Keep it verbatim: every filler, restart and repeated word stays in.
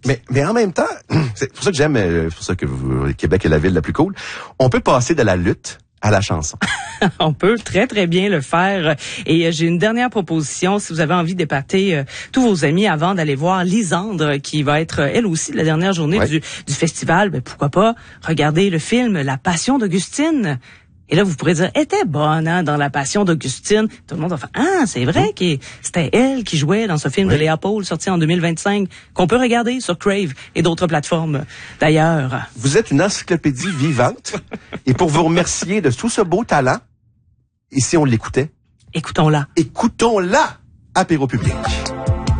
Mais, mais en même temps, c'est pour ça que j'aime, c'est pour ça que vous, Québec est la ville la plus cool. On peut passer de la lutte à la chanson. On peut très, très bien le faire. Et euh, j'ai une dernière proposition. Si vous avez envie d'épater euh, tous vos amis avant d'aller voir Lisandre, qui va être, euh, elle aussi, la dernière journée ouais. du, du festival, ben, pourquoi pas regarder le film La Passion d'Augustine. Et là, vous pourrez dire, elle était bonne, hein, dans La Passion d'Augustine. Tout le monde va faire, ah, c'est vrai que c'était elle qui jouait dans ce film oui. de Léa Paul, sorti en deux mille vingt-cinq, qu'on peut regarder sur Crave et d'autres plateformes d'ailleurs. Vous êtes une encyclopédie vivante. Et pour vous remercier de tout ce beau talent, et si on l'écoutait? Écoutons-la. Écoutons-la, apéro public.